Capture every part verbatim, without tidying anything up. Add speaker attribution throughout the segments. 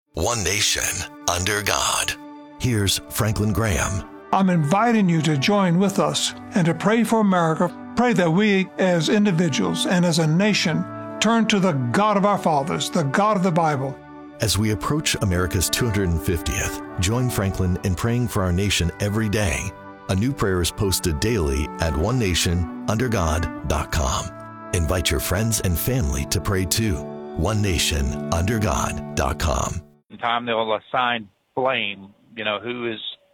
Speaker 1: One nation, under God. Here's Franklin Graham.
Speaker 2: I'm inviting you to join with us and to pray for America. Pray that we as individuals and as a nation turn to the God of our fathers, the God of the Bible.
Speaker 1: As we approach America's two hundred fiftieth, join Franklin in praying for our nation every day. A new prayer is posted daily at one nation under god dot com. Invite your friends and family to pray too. one nation under god dot com.
Speaker 3: Time they'll assign blame, you know, who is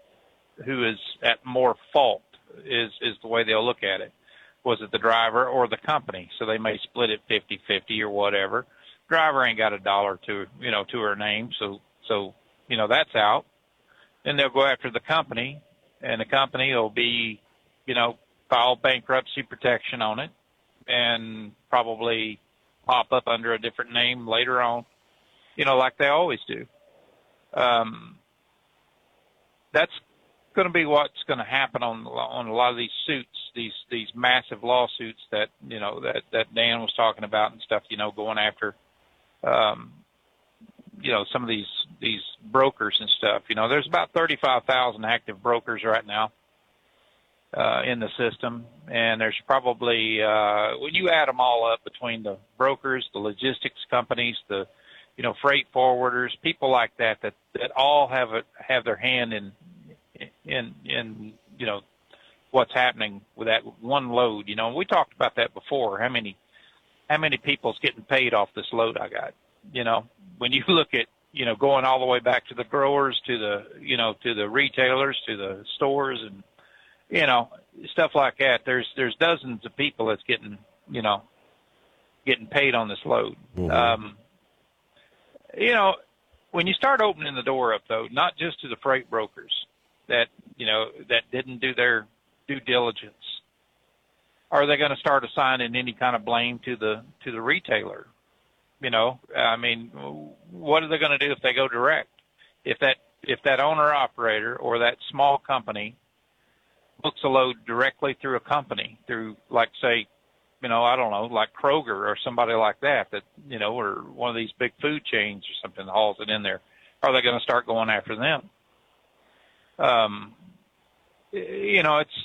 Speaker 3: who is at more fault is, is the way they'll look at it. Was it the driver or the company? So they may split it fifty-fifty or whatever. Driver ain't got a dollar to, you know, to her name, so, so you know, that's out. Then they'll go after the company, and the company will be, you know, file bankruptcy protection on it and probably pop up under a different name later on, you know, like they always do. Um, that's going to be what's going to happen on on a lot of these suits, these these massive lawsuits that, you know, that, that Dan was talking about and stuff, you know, going after, um, you know, some of these, these brokers and stuff. You know, there's about thirty-five thousand active brokers right now uh, in the system, and there's probably, uh, when you add them all up between the brokers, the logistics companies, the you know, freight forwarders, people like that, that, that all have a, have their hand in, in, in, you know, what's happening with that one load. You know, we talked about that before. How many, how many people's getting paid off this load I got? You know, when you look at, you know, going all the way back to the growers, to the, you know, to the retailers, to the stores and, you know, stuff like that. There's, there's dozens of people that's getting, you know, getting paid on this load. Mm-hmm. Um, You know, when you start opening the door up, though, not just to the freight brokers that, you know, that didn't do their due diligence, are they going to start assigning any kind of blame to the to the retailer? You know, I mean, what are they going to do if they go direct? If that if that owner operator or that small company books a load directly through a company, through, like, say, you know, I don't know, like Kroger or somebody like that, that, you know, or one of these big food chains or something that hauls it in there, are they going to start going after them? Um, you know, it's,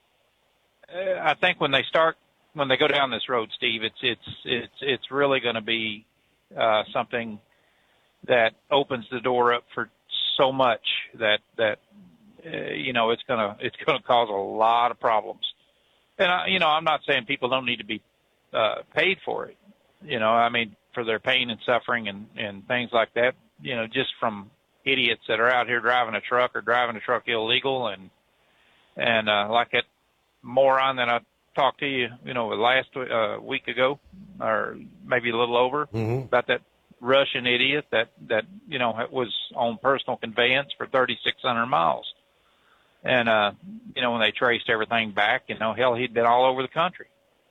Speaker 3: I think when they start, when they go down this road, Steve, it's, it's, it's, it's really going to be, uh, something that opens the door up for so much that, that, uh, you know, it's going to, it's going to cause a lot of problems. And, I, you know, I'm not saying people don't need to be uh, paid for it, you know, I mean, for their pain and suffering and, and things like that, you know, just from idiots that are out here driving a truck or driving a truck illegal. And, and uh, like that moron that I talked to you, you know, last uh, week ago, or maybe a little over, mm-hmm. about that Russian idiot that, that, you know, was on personal conveyance for thirty-six hundred miles. And, uh, you know, when they traced everything back, you know, hell, he'd been all over the country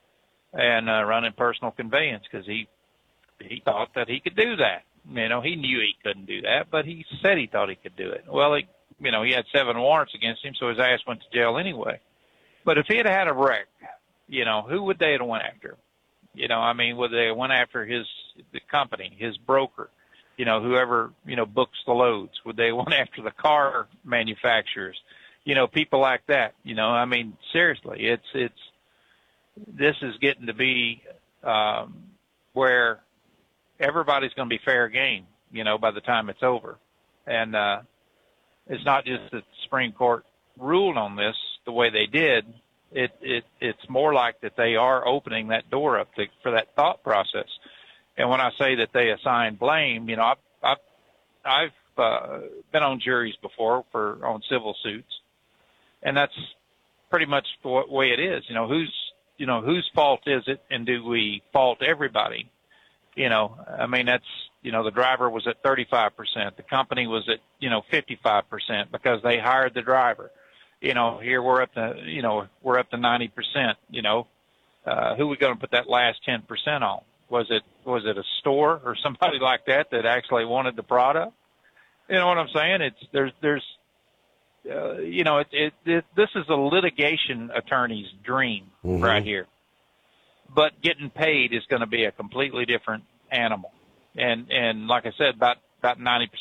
Speaker 3: and uh, running personal conveyance because he he thought that he could do that. You know, he knew he couldn't do that, but he said he thought he could do it. Well, he, you know, he had seven warrants against him, so his ass went to jail anyway. But if he had had a wreck, you know, who would they have went after? You know, I mean, would they have went after his the company, his broker, you know, whoever, you know, books the loads? Would they have went after the car manufacturers? You know, people like that, you know, I mean, seriously, it's, it's, this is getting to be, um, where everybody's going to be fair game, you know, by the time it's over. And, uh, it's not just that the Supreme Court ruled on this the way they did. It, it, it's more like that they are opening that door up to, for that thought process. And when I say that they assign blame, you know, I've, I've, I've, uh, been on juries before for, on civil suits. And that's pretty much the way it is. You know, who's, you know, whose fault is it? And do we fault everybody? You know, I mean, that's, you know, the driver was at thirty-five percent. The company was at, you know, fifty-five percent because they hired the driver. You know, here we're up to, you know, we're up to ninety percent, you know, uh, who are we going to put that last ten percent on? Was it, was it a store or somebody like that that actually wanted the product? You know what I'm saying? It's, there's, there's, Uh, you know, it, it, it, this is a litigation attorney's dream mm-hmm. right here. But getting paid is going to be a completely different animal. And, and like I said, about, about ninety percent